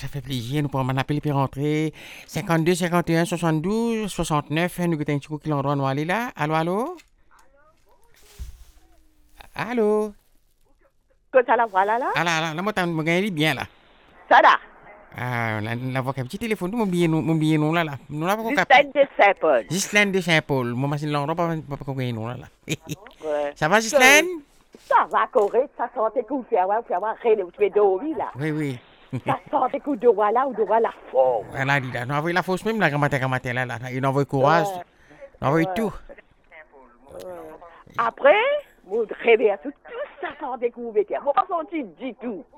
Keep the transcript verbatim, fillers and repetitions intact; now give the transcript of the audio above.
ça fait plaisir. Nous pourrons m'appeler puis rentrer. cinquante-deux, cinquante et un, soixante-douze, soixante-neuf. Nous avons un petit coup qui l'endroit nous aller là. Allô, allô? Allô? Que ça la voilà là? Ah là, là, là, moi, t'as me bien là. Ça là. Ah, la, la voix petit téléphone, mon billet, mon billet, non là, là. Nous l'avons Du capté. stade de Saint-Paul. Ghislaine de Saint-Paul. Moi, machine l'endroit, pas, pas, pas, pas, non là, là. Ouais. Ça va, Ghislaine? Ça va correct, ça sent tes coups de faire, ouais, faire, rien de tu dormir là. Oui, oui. Ça sent tes coups de roi là ou de roi la forme. Voilà, dit là. Nous avons la fausse même, la grammaire, grammaire là, là. Il envoie courage. Il envoie tout. Après, vous réveillez tout, tout ça sent des coups de faire. Moi, pas senti du tout.